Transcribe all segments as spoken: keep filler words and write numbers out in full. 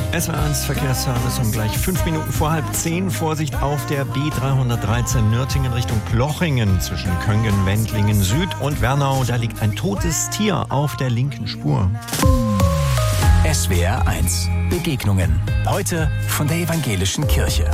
S W R eins Verkehrsservice um gleich fünf Minuten vor halb zehn. Vorsicht auf der B dreihundertdreizehn Nürtingen Richtung Plochingen zwischen Köngen, Wendlingen Süd und Wernau. Da liegt ein totes Tier auf der linken Spur. S W R eins Begegnungen. Heute von der Evangelischen Kirche.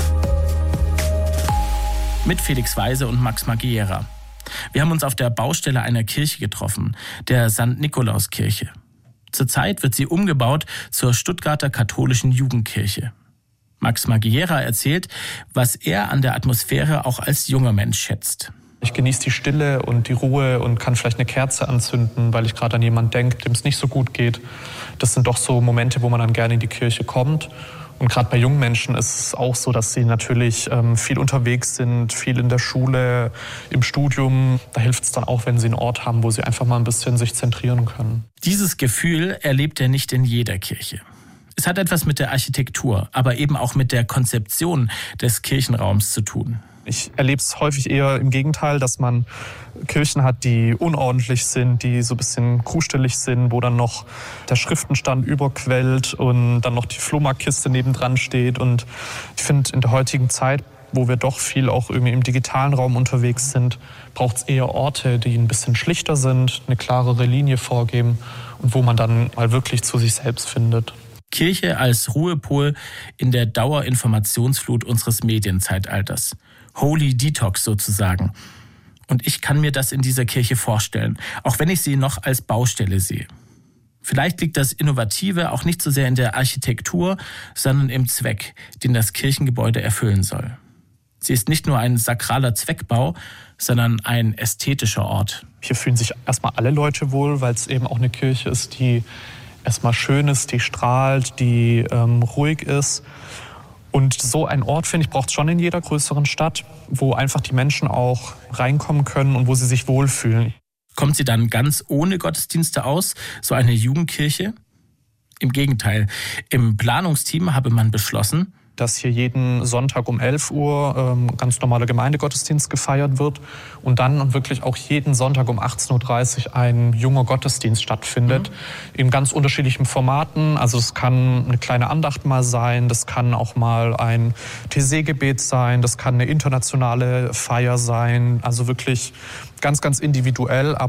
Mit Felix Weise und Max Magiera. Wir haben uns auf der Baustelle einer Kirche getroffen, der Sankt Nikolauskirche. Zurzeit wird sie umgebaut zur Stuttgarter katholischen Jugendkirche. Max Magiera erzählt, was er an der Atmosphäre auch als junger Mensch schätzt. Ich genieße die Stille und die Ruhe und kann vielleicht eine Kerze anzünden, weil ich gerade an jemanden denke, dem es nicht so gut geht. Das sind doch so Momente, wo man dann gerne in die Kirche kommt. Und gerade bei jungen Menschen ist es auch so, dass sie natürlich ähm, viel unterwegs sind, viel in der Schule, im Studium. Da hilft es dann auch, wenn sie einen Ort haben, wo sie einfach mal ein bisschen sich zentrieren können. Dieses Gefühl erlebt er nicht in jeder Kirche. Es hat etwas mit der Architektur, aber eben auch mit der Konzeption des Kirchenraums zu tun. Ich erlebe es häufig eher im Gegenteil, dass man Kirchen hat, die unordentlich sind, die so ein bisschen krustelig sind, wo dann noch der Schriftenstand überquellt und dann noch die Flohmarktkiste nebendran steht. Und ich finde, in der heutigen Zeit, wo wir doch viel auch irgendwie im digitalen Raum unterwegs sind, braucht es eher Orte, die ein bisschen schlichter sind, eine klarere Linie vorgeben und wo man dann mal wirklich zu sich selbst findet. Kirche als Ruhepol in der Dauerinformationsflut unseres Medienzeitalters. Holy Detox sozusagen. Und ich kann mir das in dieser Kirche vorstellen, auch wenn ich sie noch als Baustelle sehe. Vielleicht liegt das Innovative auch nicht so sehr in der Architektur, sondern im Zweck, den das Kirchengebäude erfüllen soll. Sie ist nicht nur ein sakraler Zweckbau, sondern ein ästhetischer Ort. Hier fühlen sich erstmal alle Leute wohl, weil es eben auch eine Kirche ist, die erstmal schön ist, die strahlt, die ähm, ruhig ist. Und so ein Ort, finde ich, braucht es schon in jeder größeren Stadt, wo einfach die Menschen auch reinkommen können und wo sie sich wohlfühlen. Kommt sie dann ganz ohne Gottesdienste aus, so eine Jugendkirche? Im Gegenteil, im Planungsteam habe man beschlossen, dass hier jeden Sonntag um elf Uhr ähm, ganz normaler Gemeindegottesdienst gefeiert wird und dann wirklich auch jeden Sonntag um achtzehn Uhr dreißig ein junger Gottesdienst stattfindet, mhm. in ganz unterschiedlichen Formaten. Also es kann eine kleine Andacht mal sein, das kann auch mal ein T C-Gebet sein, das kann eine internationale Feier sein, also wirklich ganz, ganz individuell.